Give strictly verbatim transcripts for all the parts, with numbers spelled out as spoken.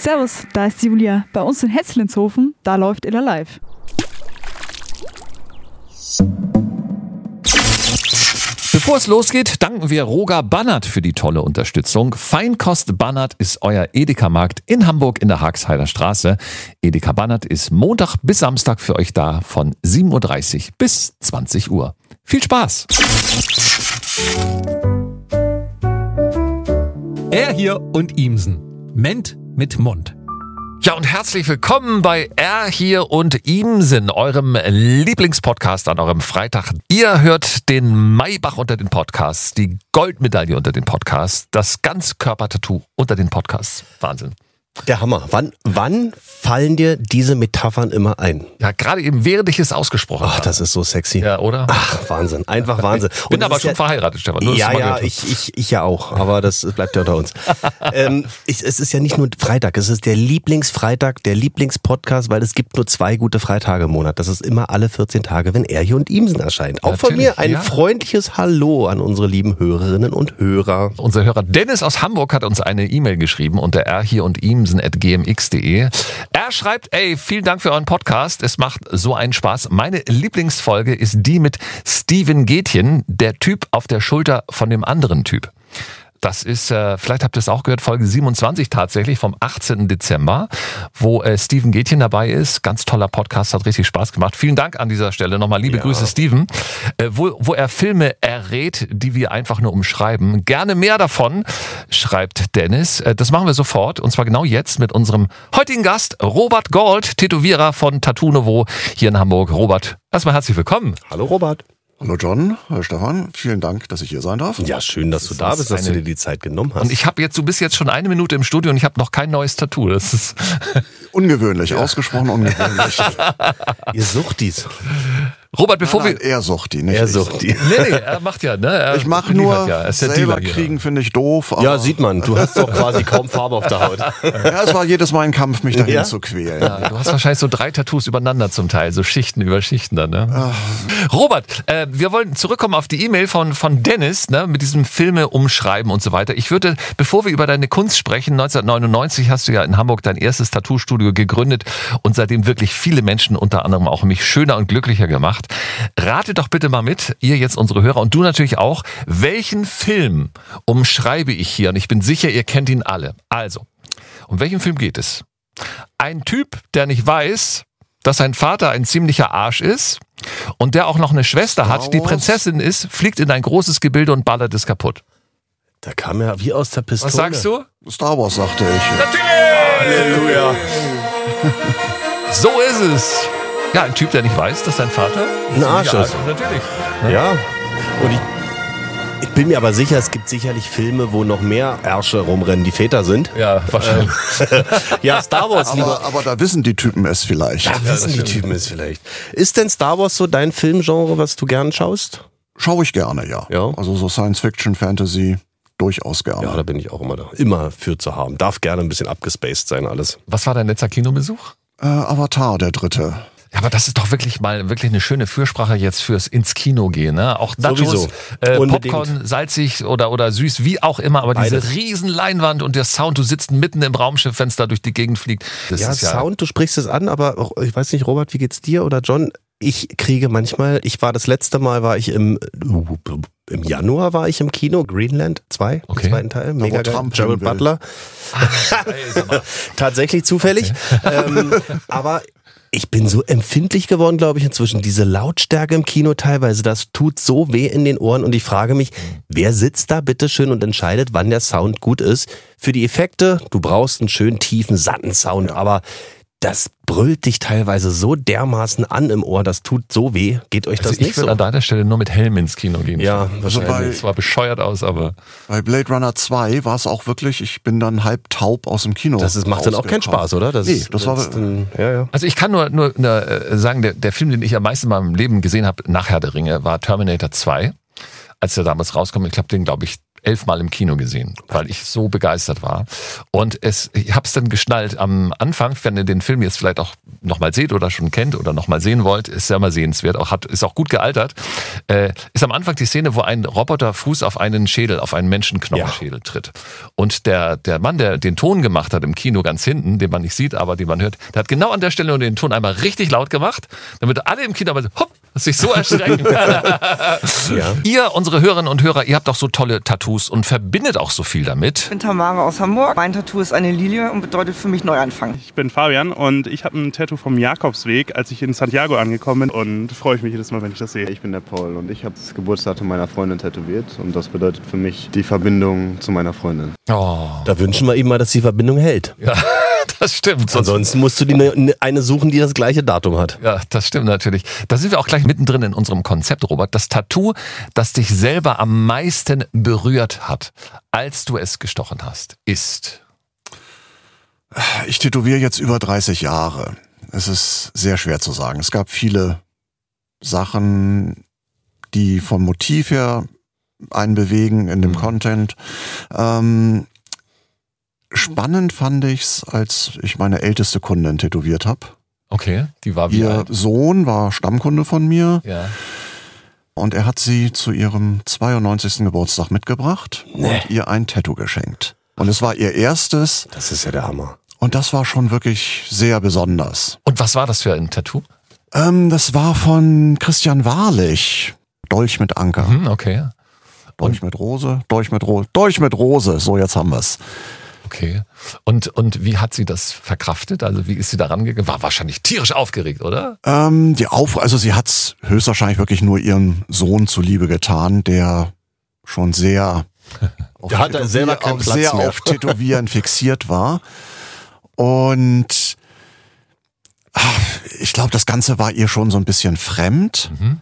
Servus, da ist Julia. Bei uns in Hetzlinshofen, da läuft Iller live. Bevor es losgeht, danken wir Roger Bannert für die tolle Unterstützung. Feinkost Bannert ist euer Edeka-Markt in Hamburg in der Haagheider Straße. Edeka Bannert ist Montag bis Samstag für euch da von sieben Uhr dreißig bis zwanzig Uhr. Viel Spaß! Er hier und Ihmsen. Ment mit Mund. Ja, und herzlich willkommen bei Er hier und Ihmsen, eurem Lieblingspodcast an eurem Freitag. Ihr hört den Maybach unter den Podcasts, die Goldmedaille unter den Podcasts, das Ganzkörper-Tattoo unter den Podcasts. Wahnsinn. Der Hammer. Wann, wann fallen dir diese Metaphern immer ein? Ja, gerade eben, während ich es ausgesprochen habe. Ach, das ist so sexy. Ja, oder? Ach, Wahnsinn. Einfach Wahnsinn. Ich bin aber schon ja, verheiratet, Stefan. Nur, ja, ja, ich, ich, ich ja auch. Aber das bleibt ja unter uns. ähm, ich, es ist ja nicht nur Freitag. Es ist der Lieblingsfreitag, der Lieblingspodcast, weil es gibt nur zwei gute Freitage im Monat. Das ist immer alle vierzehn Tage, wenn Er hier und Ihmsen erscheint. Auch Natürlich, von mir ein ja. freundliches Hallo an unsere lieben Hörerinnen und Hörer. Unser Hörer Dennis aus Hamburg hat uns eine E-Mail geschrieben unter er hier und Ihmsen at g m x punkt de. Er schreibt, ey, vielen Dank für euren Podcast. Es macht so einen Spaß. Meine Lieblingsfolge ist die mit Steven Gätjen, der Typ auf der Schulter von dem anderen Typ. Das ist, äh, vielleicht habt ihr es auch gehört, Folge siebenundzwanzig tatsächlich vom achtzehnten Dezember, wo äh, Steven Gätjen dabei ist. Ganz toller Podcast, hat richtig Spaß gemacht. Vielen Dank an dieser Stelle nochmal. Liebe ja. Grüße, Steven. Äh, wo, wo er Filme errät, die wir einfach nur umschreiben. Gerne mehr davon, schreibt Dennis. Äh, das machen wir sofort. Und zwar genau jetzt mit unserem heutigen Gast, Robert Gold, Tätowierer von Tattoo Nouveau hier in Hamburg. Robert, erstmal herzlich willkommen. Hallo Robert. Hallo John, hallo Stefan, vielen Dank, dass ich hier sein darf. Ja, schön, dass das du da bist, dass du dir die Zeit genommen hast. Und ich habe jetzt, du bist jetzt schon eine Minute im Studio und ich habe noch kein neues Tattoo. Das ist ungewöhnlich, ja. ausgesprochen ungewöhnlich. Ihr sucht dies. Robert, bevor nein, nein, wir... Er sucht die, nicht Er ich. sucht die. Nee, nee, er macht ja, ne? Er ich mache nur, ja. Er selber kriegen finde ich doof. Ja, sieht man, du hast doch quasi kaum Farbe auf der Haut. Ja, es war jedes Mal ein Kampf, mich dahin ja? zu quälen. Ja, du hast wahrscheinlich so drei Tattoos übereinander zum Teil, so Schichten über Schichten dann, ne? Ach. Robert, äh, wir wollen zurückkommen auf die E-Mail von, von Dennis, ne? Mit diesem Filme umschreiben und so weiter. Ich würde, bevor wir über deine Kunst sprechen, neunzehnhundertneunundneunzig hast du ja in Hamburg dein erstes Tattoo-Studio gegründet und seitdem wirklich viele Menschen, unter anderem auch mich, schöner und glücklicher gemacht. Rate doch bitte mal mit, ihr jetzt unsere Hörer und du natürlich auch, welchen Film umschreibe ich hier? Und ich bin sicher, ihr kennt ihn alle. Also, um welchen Film geht es? Ein Typ, der nicht weiß, dass sein Vater ein ziemlicher Arsch ist und der auch noch eine Schwester hat, die Prinzessin ist, fliegt in ein großes Gebilde und ballert es kaputt. Da kam er wie aus der Pistole. Was sagst du? Star Wars, sagte ich. Natürlich! Halleluja! So ist es. Ja, ein Typ, der nicht weiß, dass sein Vater ein Arsch ist. Natürlich. Ja. Und ich, ich bin mir aber sicher, es gibt sicherlich Filme, wo noch mehr Ärsche rumrennen, die Väter sind. Ja, wahrscheinlich. Ja, Star Wars lieber. Aber, aber da wissen die Typen es vielleicht. Da ja, wissen die Typen es vielleicht. Ist denn Star Wars so dein Filmgenre, was du gern schaust? Schaue ich gerne, ja. ja. Also so Science Fiction, Fantasy, durchaus gerne. Ja, da bin ich auch immer da. Immer für zu haben. Darf gerne ein bisschen abgespaced sein alles. Was war dein letzter Kinobesuch? Äh, Avatar, der dritte. Ja, aber das ist doch wirklich mal wirklich eine schöne Fürsprache jetzt fürs ins Kino gehen, ne? Auch Nachos, äh, Popcorn, salzig oder oder süß, wie auch immer, aber Beides. diese riesen Leinwand und der Sound, du sitzt mitten im Raumschiff, wenn es da durch die Gegend fliegt. Das ja, ist ja Sound, du sprichst es an, aber ich weiß nicht, Robert, wie geht's dir oder John? Ich kriege manchmal, ich war das letzte Mal, war ich im im Januar war ich im Kino, Greenland zwei, okay. im zweiten Teil, mega geil, Gerald Butler. Ach, tatsächlich zufällig, okay. ähm, aber ich bin so empfindlich geworden, glaube ich, inzwischen. Diese Lautstärke im Kino teilweise, das tut so weh in den Ohren. Und ich frage mich, wer sitzt da bitteschön und entscheidet, wann der Sound gut ist? Für die Effekte, du brauchst einen schönen, tiefen, satten Sound. Ja. Aber das brüllt dich teilweise so dermaßen an im Ohr, das tut so weh. Geht euch das also nicht ich würde so? an deiner Stelle nur mit Helm ins Kino gehen. Ja, also bei, es war bescheuert aus, aber... Bei Blade Runner zwei war es auch wirklich, ich bin dann halb taub aus dem Kino. Das ist, macht dann auch keinen Spaß, oder? Das nee, das war... Dann, ja, ja. Also ich kann nur, nur, nur sagen, der, der Film, den ich am meisten in meinem Leben gesehen habe, nach Herr der Ringe, war Terminator zwei. Als der damals rauskam, ich glaube, den glaube ich elfmal im Kino gesehen, weil ich so begeistert war. Und es, ich habe es dann geschnallt am Anfang, wenn ihr den Film jetzt vielleicht auch nochmal seht oder schon kennt oder nochmal sehen wollt, ist ja mal sehenswert, auch hat, ist auch gut gealtert. Äh, ist am Anfang die Szene, wo ein Roboterfuß auf einen Schädel, auf einen Menschenknochenschädel ja. tritt. Und der, der Mann, der den Ton gemacht hat im Kino ganz hinten, den man nicht sieht, aber den man hört, der hat genau an der Stelle den Ton einmal richtig laut gemacht, damit alle im Kino aber so, hopp, sich so erschrecken. ja. Ihr, unsere Hörerinnen und Hörer, ihr habt auch so tolle Tattoos und verbindet auch so viel damit. Ich bin Tamara aus Hamburg. Mein Tattoo ist eine Lilie und bedeutet für mich Neuanfang. Ich bin Fabian und ich habe ein Tattoo vom Jakobsweg, als ich in Santiago angekommen bin, und freue ich mich jedes Mal, wenn ich das sehe. Ich bin der Paul und ich habe das Geburtsdatum meiner Freundin tätowiert und das bedeutet für mich die Verbindung zu meiner Freundin. Oh. Da wünschen wir ihm mal, dass die Verbindung hält. Ja. Das stimmt. Ansonsten musst du die ne, eine suchen, die das gleiche Datum hat. Ja, das stimmt natürlich. Da sind wir auch gleich mittendrin in unserem Konzept, Robert. Das Tattoo, das dich selber am meisten berührt hat, als du es gestochen hast, ist? Ich tätowiere jetzt über dreißig Jahre. Es ist sehr schwer zu sagen. Es gab viele Sachen, die vom Motiv her einen bewegen in dem mhm. Content. Ähm, Spannend fand ich's, als ich meine älteste Kundin tätowiert habe. Okay, die war wie Ihr alt? Sohn war Stammkunde von mir. Ja. Und er hat sie zu ihrem zweiundneunzigsten Geburtstag mitgebracht nee. und ihr ein Tattoo geschenkt. Und es war ihr erstes. Das ist ja der Hammer. Und das war schon wirklich sehr besonders. Und was war das für ein Tattoo? Ähm, das war von Christian Wahrlich. Dolch mit Anker. Mhm, okay. Dolch mit Rose, Dolch mit Rose, Dolch mit Rose. So, jetzt haben wir's. Okay. Und, und wie hat sie das verkraftet? Also wie ist sie da rangegangen? War wahrscheinlich tierisch aufgeregt, oder? Ähm, die Auf, also sie hat's höchstwahrscheinlich wirklich nur ihrem Sohn zuliebe getan, der schon sehr auf, der hat selber keinen auf, Platz sehr mehr. auf Tätowieren fixiert war. Und ach, ich glaube, das Ganze war ihr schon so ein bisschen fremd. Mhm.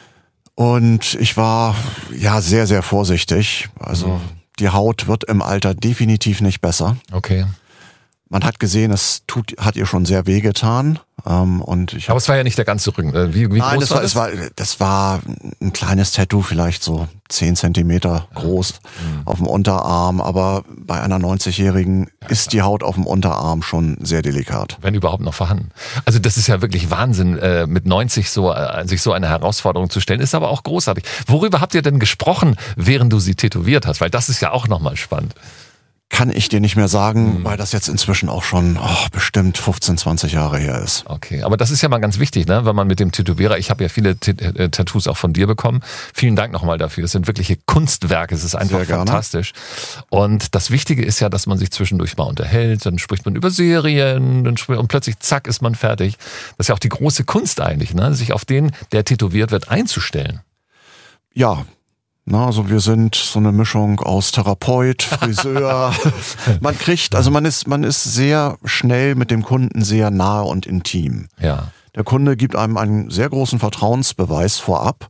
Und ich war ja sehr, sehr vorsichtig. Also mhm. die Haut wird im Alter definitiv nicht besser. Okay. Man hat gesehen, es tut, hat ihr schon sehr wehgetan. Ähm, und ich Aber es war ja nicht der ganze Rücken. Wie, wie Nein, groß das war war, das? es war, das war ein kleines Tattoo, vielleicht so zehn Zentimeter groß mhm. auf dem Unterarm. Aber bei einer neunzigjährigen ja, ist die Haut auf dem Unterarm schon sehr delikat. Wenn überhaupt noch vorhanden. Also das ist ja wirklich Wahnsinn, äh, mit neunzig so, äh, sich so eine Herausforderung zu stellen. Ist aber auch großartig. Worüber habt ihr denn gesprochen, während du sie tätowiert hast? Weil das ist ja auch nochmal spannend. Kann ich dir nicht mehr sagen, mhm. weil das jetzt inzwischen auch schon oh, bestimmt fünfzehn, zwanzig Jahre her ist. Okay, aber das ist ja mal ganz wichtig, ne? Wenn man mit dem Tätowierer, ich habe ja viele T- äh, Tattoos auch von dir bekommen. Vielen Dank nochmal dafür. Das sind wirkliche Kunstwerke. Es ist einfach fantastisch. Und das Wichtige ist ja, dass man sich zwischendurch mal unterhält. Dann spricht man über Serien dann spricht, und plötzlich zack ist man fertig. Das ist ja auch die große Kunst eigentlich, ne? Sich auf den, der tätowiert wird, einzustellen. Ja. Na, also wir sind so eine Mischung aus Therapeut, Friseur. Man kriegt, also man ist, man ist sehr schnell mit dem Kunden sehr nahe und intim. Ja. Der Kunde gibt einem einen sehr großen Vertrauensbeweis vorab.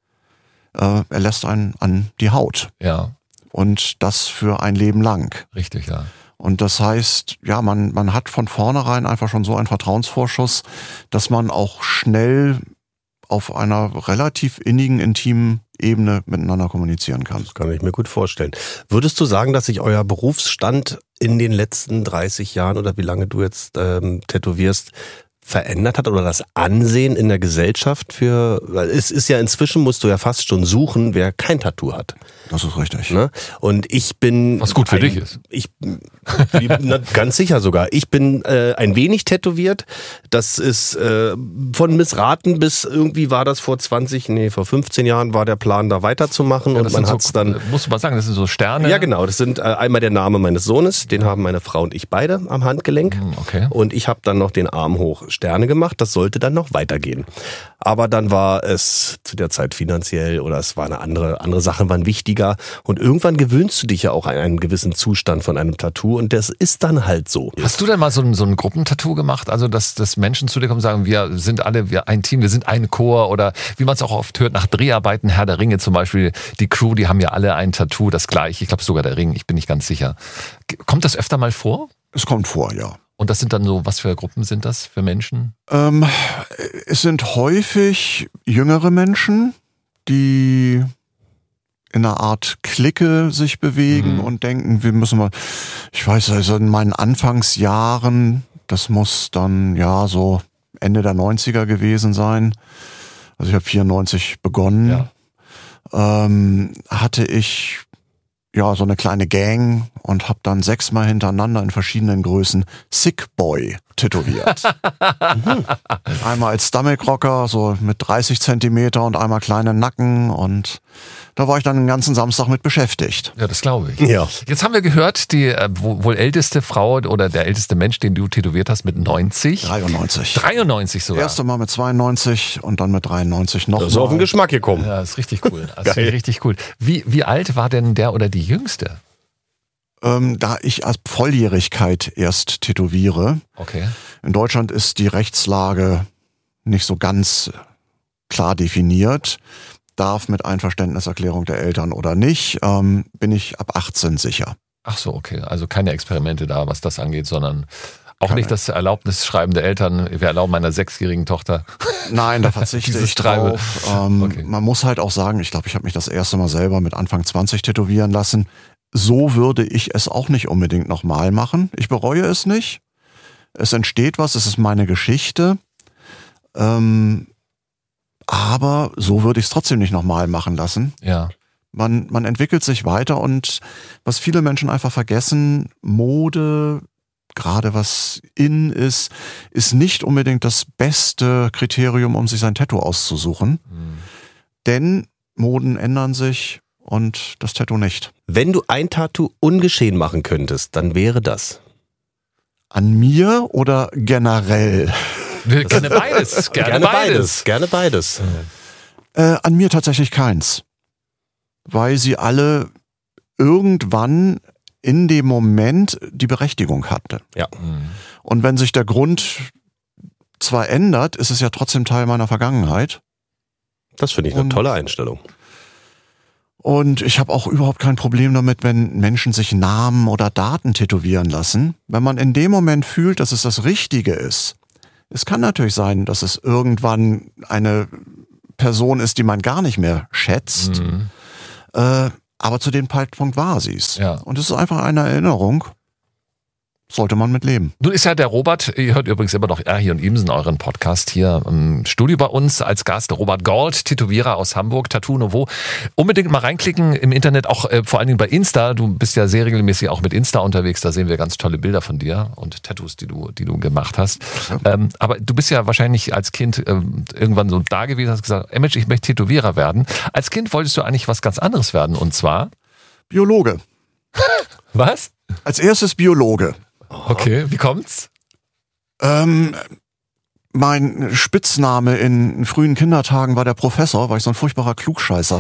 Äh, er lässt einen an die Haut. Ja. Und das für ein Leben lang. Richtig, ja. Und das heißt, ja, man, man hat von vornherein einfach schon so einen Vertrauensvorschuss, dass man auch schnell auf einer relativ innigen, intimen Ebene miteinander kommunizieren kann. Das kann ich mir gut vorstellen. Würdest du sagen, dass sich euer Berufsstand in den letzten dreißig Jahren oder wie lange du jetzt ähm, tätowierst, verändert hat oder das Ansehen in der Gesellschaft für, weil es ist ja inzwischen, musst du ja fast schon suchen, wer kein Tattoo hat. Das ist richtig. Ne? Und ich bin... Was gut für ein, dich ist. Ich, wie, na, ganz sicher sogar. Ich bin äh, ein wenig tätowiert. Das ist äh, von missraten bis irgendwie war das vor zwanzig, nee, vor fünfzehn Jahren war der Plan, da weiterzumachen. Ja, und man hat's so, dann... Musst du mal sagen, das sind so Sterne. Ja, genau. Das sind äh, einmal der Name meines Sohnes, den haben meine Frau und ich beide am Handgelenk. Okay. Und ich habe dann noch den Arm hoch Sterne gemacht. Das sollte dann noch weitergehen. Aber dann war es zu der Zeit finanziell oder es war eine andere, andere Sachen waren wichtiger. Und irgendwann gewöhnst du dich ja auch an einen gewissen Zustand von einem Tattoo und das ist dann halt so. Hast du denn mal so ein, so ein Gruppentattoo gemacht? Also, dass, dass Menschen zu dir kommen und sagen, wir sind alle wir ein Team, wir sind ein Chor oder wie man es auch oft hört, nach Dreharbeiten, Herr der Ringe zum Beispiel, die Crew, die haben ja alle ein Tattoo, das gleiche. Ich glaube sogar der Ring, ich bin nicht ganz sicher. Kommt das öfter mal vor? Es kommt vor, ja. Und das sind dann so, was für Gruppen sind das für Menschen? Ähm, es sind häufig jüngere Menschen, die in einer Art Clique sich bewegen Mhm. und denken, wir müssen mal, ich weiß, also in meinen Anfangsjahren, das muss dann ja so Ende der neunziger gewesen sein, also ich habe vierundneunzig begonnen, Ja. ähm, hatte ich ja so eine kleine Gang und habe dann sechsmal hintereinander in verschiedenen Größen Sick Boy tätowiert. Mhm. Einmal als Stomach-Rocker, so mit dreißig Zentimeter und einmal kleinen Nacken und da war ich dann den ganzen Samstag mit beschäftigt. Ja, das glaube ich. Ja. Jetzt haben wir gehört, die äh, wo- wohl älteste Frau oder der älteste Mensch, den du tätowiert hast, mit neunzig. dreiundneunzig. dreiundneunzig sogar. Erste Mal mit zweiundneunzig und dann mit dreiundneunzig noch Das ist auf den mal. Geschmack gekommen. Ja, das ist richtig cool. Das ist richtig cool. Wie, wie alt war denn der oder die Jüngste? Ähm, da ich als Volljährigkeit erst tätowiere. Okay. In Deutschland ist die Rechtslage nicht so ganz klar definiert. Darf mit Einverständniserklärung der Eltern oder nicht, ähm, bin ich ab achtzehn sicher. Ach so, okay. Also keine Experimente da, was das angeht, sondern auch Keine. nicht das Erlaubnisschreiben der Eltern. Wir erlauben meiner sechsjährigen Tochter. Nein, da verzichte Dieses ich Treibe. drauf. Ähm, Okay. Man muss halt auch sagen, ich glaube, ich habe mich das erste Mal selber mit Anfang zwanzig tätowieren lassen. So würde ich es auch nicht unbedingt nochmal machen. Ich bereue es nicht. Es entsteht was, es ist meine Geschichte. Ähm, aber so würde ich es trotzdem nicht nochmal machen lassen. Ja. Man, man entwickelt sich weiter und was viele Menschen einfach vergessen, Mode, gerade was in ist, ist nicht unbedingt das beste Kriterium, um sich sein Tattoo auszusuchen. Hm. Denn Moden ändern sich und das Tattoo nicht. Wenn du ein Tattoo ungeschehen machen könntest, dann wäre das. An mir oder generell? Gerne beides. Gerne, beides. Gerne beides. Äh, an mir tatsächlich keins. Weil sie alle irgendwann in dem Moment die Berechtigung hatte. Ja. Hm. Und wenn sich der Grund zwar ändert, ist es ja trotzdem Teil meiner Vergangenheit. Das finde ich eine Und- tolle Einstellung. Und ich habe auch überhaupt kein Problem damit, wenn Menschen sich Namen oder Daten tätowieren lassen. Wenn man in dem Moment fühlt, dass es das Richtige ist. Es kann natürlich sein, dass es irgendwann eine Person ist, die man gar nicht mehr schätzt. Mhm. Äh, aber zu dem Zeitpunkt war sie es. Ja. Und es ist einfach eine Erinnerung. Sollte man mit leben. Nun ist ja der Robert, ihr hört übrigens immer noch Erhi und Imsen, euren Podcast hier im Studio bei uns als Gast. Robert Gold, Tätowierer aus Hamburg, Tattoo Nouveau. Unbedingt mal reinklicken im Internet, auch äh, vor allen Dingen bei Insta. Du bist ja sehr regelmäßig auch mit Insta unterwegs. Da sehen wir ganz tolle Bilder von dir und Tattoos, die du, die du gemacht hast. Ja. Ähm, aber du bist ja wahrscheinlich als Kind ähm, irgendwann so da gewesen, hast gesagt, ey Mensch, ich möchte Tätowierer werden. Als Kind wolltest du eigentlich was ganz anderes werden und zwar? Biologe. Was? Als erstes Biologe. Okay, wie kommt's? Ähm, mein Spitzname in frühen Kindertagen war der Professor, weil ich so ein furchtbarer Klugscheißer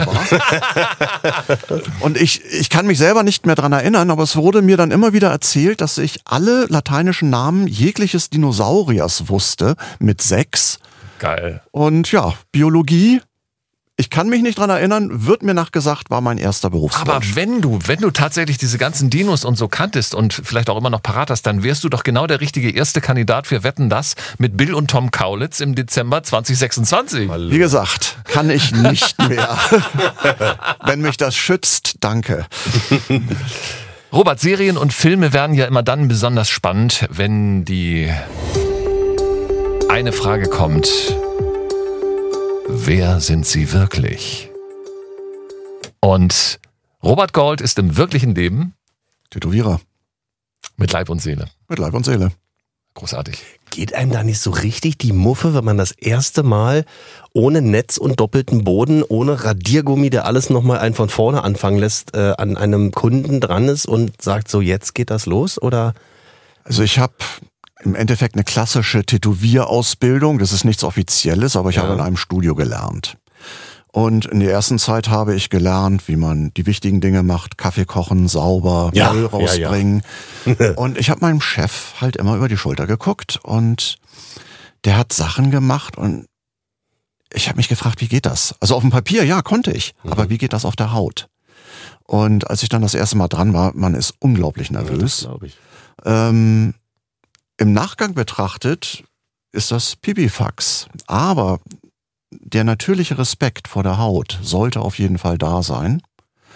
war. Und ich, ich kann mich selber nicht mehr dran erinnern, aber es wurde mir dann immer wieder erzählt, dass ich alle lateinischen Namen jegliches Dinosauriers wusste, mit sechs. Geil. Und ja, Biologie, ich kann mich nicht dran erinnern, wird mir nachgesagt, war mein erster Berufswunsch. Aber wenn du, wenn du tatsächlich diese ganzen Dinos und so kanntest und vielleicht auch immer noch parat hast, dann wärst du doch genau der richtige erste Kandidat für Wetten, das mit Bill und Tom Kaulitz im Dezember zwanzig sechsundzwanzig. Wie gesagt, kann ich nicht mehr. Wenn mich das schützt, danke. Robert, Serien und Filme werden ja immer dann besonders spannend, wenn die eine Frage kommt: Wer sind sie wirklich? Und Robert Gold ist im wirklichen Leben Tätowierer. mit Leib und Seele. Mit Leib und Seele. Großartig. Geht einem da nicht so richtig die Muffe, wenn man das erste Mal ohne Netz und doppelten Boden, ohne Radiergummi, der alles nochmal einen von vorne anfangen lässt, äh, an einem Kunden dran ist und sagt so, jetzt geht das los? Oder? Also ich habe im Endeffekt eine klassische Tätowierausbildung. Das ist nichts Offizielles, aber ich Ja. habe in einem Studio gelernt. Und in der ersten Zeit habe ich gelernt, wie man die wichtigen Dinge macht. Kaffee kochen, sauber, Ja, Müll ja, rausbringen. Und ich habe meinem Chef halt immer über die Schulter geguckt und der hat Sachen gemacht und ich habe mich gefragt, wie geht das? Also auf dem Papier, ja, konnte ich. Mhm. Aber wie geht das auf der Haut? Und als ich dann das erste Mal dran war, man ist unglaublich nervös. Glaube ich. Ähm, Im Nachgang betrachtet ist das Pipifax. Aber der natürliche Respekt vor der Haut sollte auf jeden Fall da sein.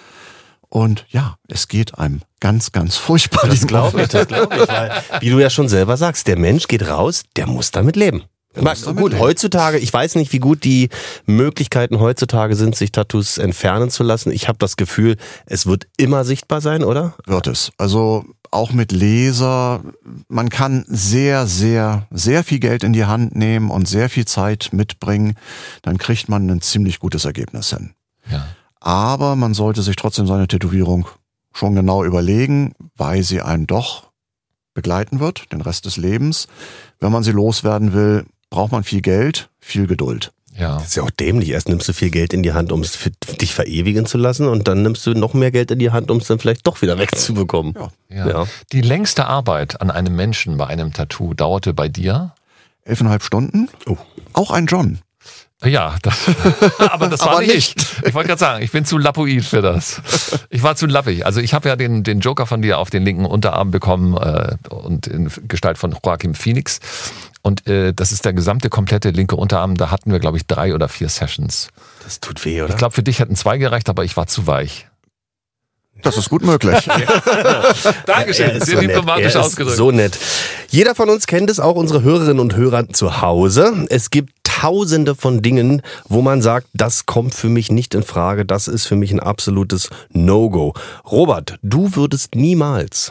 Und ja, es geht einem ganz, ganz furchtbar. Das glaube ich, das glaube ich. Weil, wie du ja schon selber sagst, der Mensch geht raus, der muss damit leben. Mal, gut, heutzutage, ich weiß nicht, wie gut die Möglichkeiten heutzutage sind, sich Tattoos entfernen zu lassen. Ich habe das Gefühl, es wird immer sichtbar sein, oder? Wird es. Also auch mit Laser. Man kann sehr, sehr, sehr viel Geld in die Hand nehmen und sehr viel Zeit mitbringen. Dann kriegt man ein ziemlich gutes Ergebnis hin. Ja. Aber man sollte sich trotzdem seine Tätowierung schon genau überlegen, weil sie einen doch begleiten wird, den Rest des Lebens. Wenn man sie loswerden will, braucht man viel Geld, viel Geduld. Ja. Das ist ja auch dämlich. Erst nimmst du viel Geld in die Hand, um es für dich verewigen zu lassen, und dann nimmst du noch mehr Geld in die Hand, um es dann vielleicht doch wieder wegzubekommen. Ja. Ja. Ja. Die längste Arbeit an einem Menschen bei einem Tattoo dauerte bei dir? Elfeinhalb Stunden. Oh. Auch ein John. Ja, das, aber das war Aber nicht. nicht. Ich, ich wollte gerade sagen, ich bin zu lappoid für das. Ich war zu lappig. Also ich habe ja den, den Joker von dir auf den linken Unterarm bekommen äh, und in Gestalt von Joaquin Phoenix. Und äh, das ist der gesamte, komplette linke Unterarm. Da hatten wir, glaube ich, drei oder vier Sessions. Das tut weh, oder? Ich glaube, für dich hätten zwei gereicht, aber ich war zu weich. Das ist gut möglich. Dankeschön, Er ist sehr so nett. diplomatisch Er ist ausgedrückt. so nett. Jeder von uns kennt es, auch unsere Hörerinnen und Hörer zu Hause. Es gibt tausende von Dingen, wo man sagt, das kommt für mich nicht in Frage, das ist für mich ein absolutes No-Go. Robert, du würdest niemals...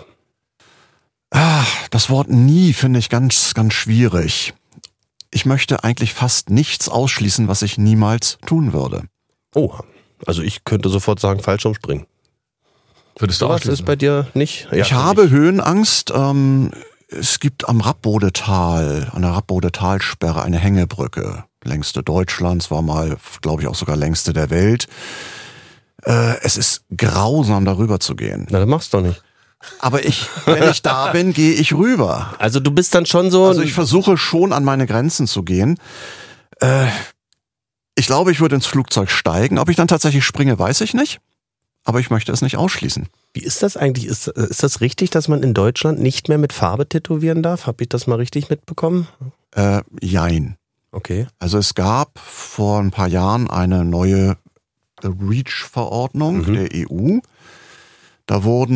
Ah, das Wort nie finde ich ganz, ganz schwierig. Ich möchte eigentlich fast nichts ausschließen, was ich niemals tun würde. Oh, also ich könnte sofort sagen, Fallschirmspringen. Würdest du Was ausschließen? ist bei dir nicht? Ja, ich habe Höhenangst. Ähm, es gibt am Rappbodetal, an der Rappbodetalsperre eine Hängebrücke. Längste Deutschlands, war mal, glaube ich, auch sogar längste der Welt. Äh, es ist grausam, darüber zu gehen. Na, dann mach's doch nicht. Aber ich, wenn ich da bin, gehe ich rüber. Also du bist dann schon so... Also ich versuche schon an meine Grenzen zu gehen. Äh, ich glaube, ich würde ins Flugzeug steigen. Ob ich dann tatsächlich springe, weiß ich nicht. Aber ich möchte es nicht ausschließen. Wie ist das eigentlich? Ist, ist das richtig, dass man in Deutschland nicht mehr mit Farbe tätowieren darf? Habe ich das mal richtig mitbekommen? Äh, jein. Okay. Also es gab vor ein paar Jahren eine neue REACH-Verordnung Mhm. der E U. Da wurden